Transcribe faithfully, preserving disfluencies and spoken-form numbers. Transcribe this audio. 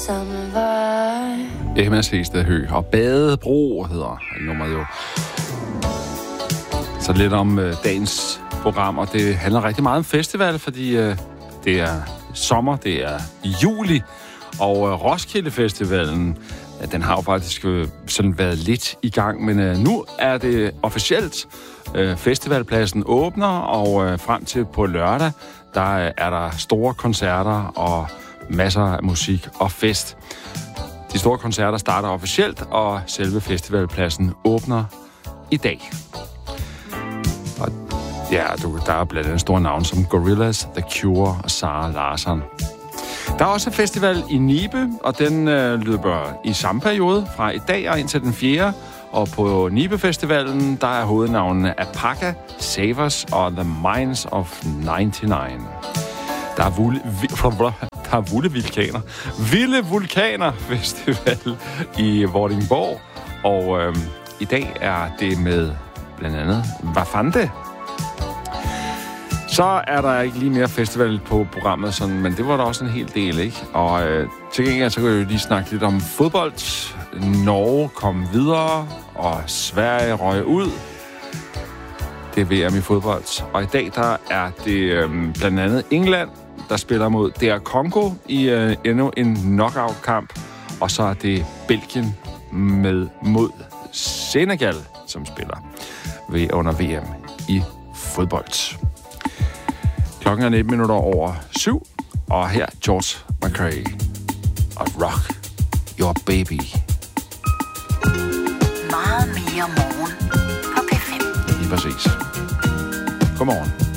Emma Sehested Høgh og Badebro hedder nummeret jo. Så lidt om øh, dagens program, og det handler rigtig meget om festival, fordi øh, det er sommer, det er juli, og øh, Roskilde Festivalen, ja, den har jo faktisk øh, sådan været lidt i gang, men øh, nu er det officielt. Øh, festivalpladsen åbner, og øh, frem til på lørdag, der øh, er der store koncerter og masser af musik og fest. De store koncerter starter officielt, og selve festivalpladsen åbner i dag. Og ja, du, der er blandt andet store navne som Gorillaz, The Cure og Sara Larsson. Der er også festival i Nibe, og den øh, løber i samme periode fra i dag og indtil den fjerde. Og på Nibe Festivalen, der er hovednavnene Apaka, Savers og The Minds of nioghalvfems. Der er vule, vi, der er Vilde Vulkaner. Vilde Vulkaner Festival i Vordingborg. Og øh, i dag er det med blandt andet Vafante. Så er der ikke lige mere festival på programmet, sådan, men det var der også en hel del, ikke? Og øh, til gengæld så kan jeg jo lige snakke lidt om fodbold. Norge kom videre, og Sverige røg ud. Det er V M i fodbold. Og i dag der er det øh, blandt andet England, der spiller mod D R Congo i øh, endnu en knockout-kamp. Og så er det Belgien med mod Senegal, som spiller ved under V M i fodbold. Klokken er nitten minutter over syv, og her George McRae og Rock Your Baby. Meget mere morgen på P fem. Lige præcis. Godmorgen.